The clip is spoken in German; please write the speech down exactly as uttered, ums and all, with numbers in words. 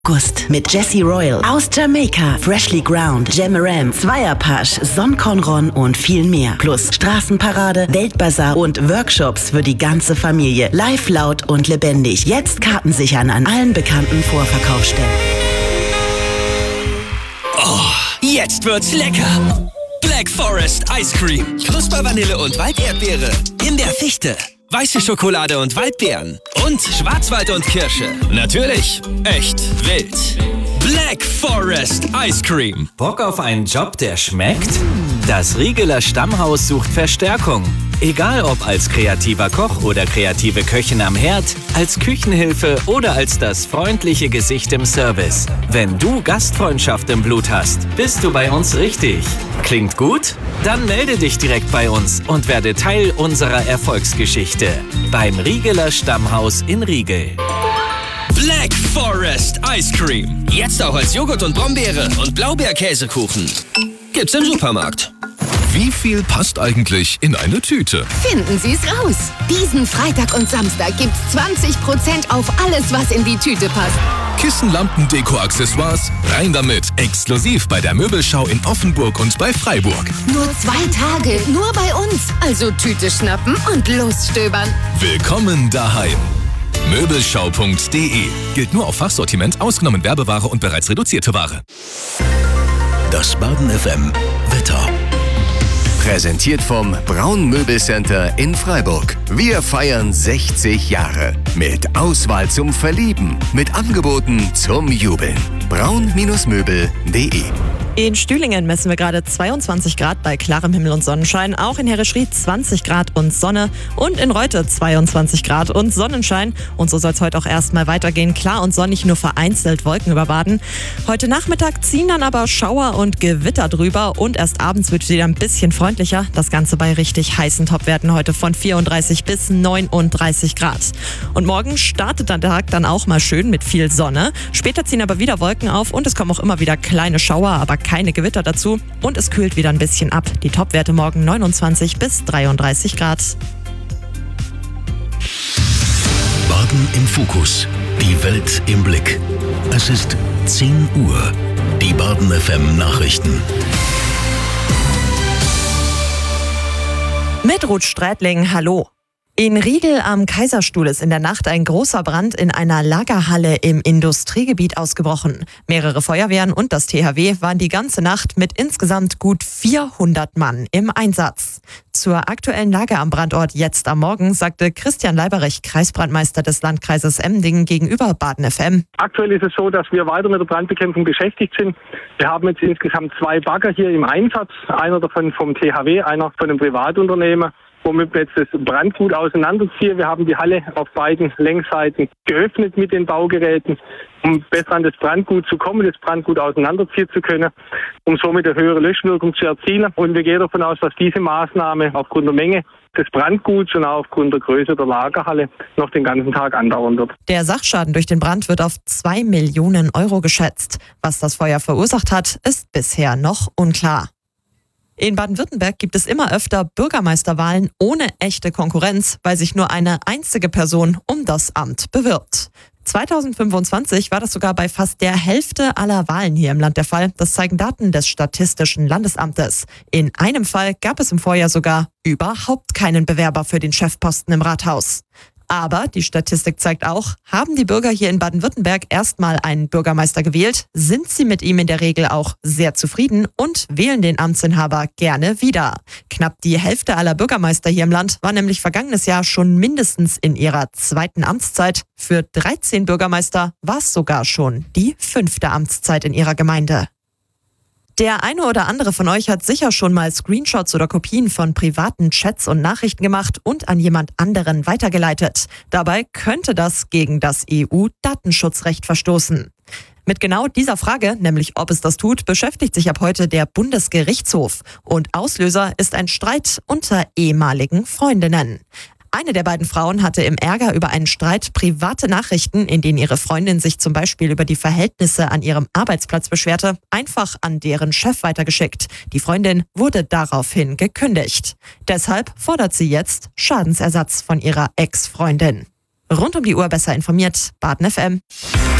August mit Jessie Royal aus Jamaika, Freshly Ground, Jamaram, Zweierpasch, Sonkonron und viel mehr. Plus Straßenparade, Weltbazar und Workshops für die ganze Familie. Live, laut und lebendig. Jetzt Karten sichern an allen bekannten Vorverkaufsstellen. Oh, jetzt wird's lecker! Black Forest Ice Cream. Knusper, Vanille und Walderdbeere. In der Fichte. Weiße Schokolade und Waldbeeren. Und Schwarzwald und Kirsche. Natürlich echt wild. Black Forest Ice Cream. Bock auf einen Job, der schmeckt? Das Riegeler Stammhaus sucht Verstärkung. Egal ob als kreativer Koch oder kreative Köchin am Herd, als Küchenhilfe oder als das freundliche Gesicht im Service. Wenn du Gastfreundschaft im Blut hast, bist du bei uns richtig. Klingt gut? Dann melde dich direkt bei uns und werde Teil unserer Erfolgsgeschichte. Beim Riegeler Stammhaus in Riegel. Black Forest Ice Cream. Jetzt auch als Joghurt und Brombeere und Blaubeerkäsekuchen. Gibt's im Supermarkt. Wie viel passt eigentlich in eine Tüte? Finden Sie es raus. Diesen Freitag und Samstag gibt's zwanzig Prozent auf alles, was in die Tüte passt. Kissen, Lampen, Deko, Accessoires, rein damit. Exklusiv bei der Möbelschau in Offenburg und bei Freiburg. Nur zwei Tage, nur bei uns. Also Tüte schnappen und losstöbern. Willkommen daheim. Möbelschau punkt de. Gilt nur auf Fachsortiment, ausgenommen Werbeware und bereits reduzierte Ware. Das Baden F M Wetter. Präsentiert vom Braun Möbelcenter in Freiburg. Wir feiern sechzig Jahre. Mit Auswahl zum Verlieben. Mit Angeboten zum Jubeln. braun Möbel punkt de. In Stühlingen messen wir gerade zweiundzwanzig Grad bei klarem Himmel und Sonnenschein. Auch in Herrischried zwanzig Grad und Sonne. Und in Reute zweiundzwanzig Grad und Sonnenschein. Und so soll es heute auch erstmal weitergehen. Klar und sonnig, nur vereinzelt Wolken über Baden. Heute Nachmittag ziehen dann aber Schauer und Gewitter drüber. Und erst abends wird es wieder ein bisschen freundlicher. Das Ganze bei richtig heißen Topwerten heute von vierunddreißig bis neununddreißig Grad. Und morgen startet der Tag dann auch mal schön mit viel Sonne. Später ziehen aber wieder Wolken auf und es kommen auch immer wieder kleine Schauer, aber keine Gewitter dazu. Und es kühlt wieder ein bisschen ab. Die Topwerte morgen neunundzwanzig bis dreiunddreißig Grad. Baden im Fokus. Die Welt im Blick. Es ist zehn Uhr. Die Baden F M Nachrichten. Mit Ruth Strätling, hallo. In Riegel am Kaiserstuhl ist in der Nacht ein großer Brand in einer Lagerhalle im Industriegebiet ausgebrochen. Mehrere Feuerwehren und das T H W waren die ganze Nacht mit insgesamt gut vierhundert Mann im Einsatz. Zur aktuellen Lage am Brandort jetzt am Morgen sagte Christian Leiberich, Kreisbrandmeister des Landkreises Emmendingen, gegenüber Baden F M. Aktuell ist es so, dass wir weiter mit der Brandbekämpfung beschäftigt sind. Wir haben jetzt insgesamt zwei Bagger hier im Einsatz. Einer davon vom T H W, einer von einem Privatunternehmen, womit wir jetzt das Brandgut auseinanderziehen. Wir haben die Halle auf beiden Längsseiten geöffnet mit den Baugeräten, um besser an das Brandgut zu kommen, das Brandgut auseinanderziehen zu können, um somit eine höhere Löschwirkung zu erzielen. Und wir gehen davon aus, dass diese Maßnahme aufgrund der Menge des Brandguts und auch aufgrund der Größe der Lagerhalle noch den ganzen Tag andauern wird. Der Sachschaden durch den Brand wird auf zwei Millionen Euro geschätzt. Was das Feuer verursacht hat, ist bisher noch unklar. In Baden-Württemberg gibt es immer öfter Bürgermeisterwahlen ohne echte Konkurrenz, weil sich nur eine einzige Person um das Amt bewirbt. zweitausendfünfundzwanzig war das sogar bei fast der Hälfte aller Wahlen hier im Land der Fall. Das zeigen Daten des Statistischen Landesamtes. In einem Fall gab es im Vorjahr sogar überhaupt keinen Bewerber für den Chefposten im Rathaus. Aber die Statistik zeigt auch, haben die Bürger hier in Baden-Württemberg erstmal einen Bürgermeister gewählt, sind sie mit ihm in der Regel auch sehr zufrieden und wählen den Amtsinhaber gerne wieder. Knapp die Hälfte aller Bürgermeister hier im Land war nämlich vergangenes Jahr schon mindestens in ihrer zweiten Amtszeit. Für dreizehn Bürgermeister war es sogar schon die fünfte Amtszeit in ihrer Gemeinde. Der eine oder andere von euch hat sicher schon mal Screenshots oder Kopien von privaten Chats und Nachrichten gemacht und an jemand anderen weitergeleitet. Dabei könnte das gegen das E U-Datenschutzrecht verstoßen. Mit genau dieser Frage, nämlich ob es das tut, beschäftigt sich ab heute der Bundesgerichtshof. Und Auslöser ist ein Streit unter ehemaligen Freundinnen. Eine der beiden Frauen hatte im Ärger über einen Streit private Nachrichten, in denen ihre Freundin sich zum Beispiel über die Verhältnisse an ihrem Arbeitsplatz beschwerte, einfach an deren Chef weitergeschickt. Die Freundin wurde daraufhin gekündigt. Deshalb fordert sie jetzt Schadensersatz von ihrer Ex-Freundin. Rund um die Uhr besser informiert, Baden F M.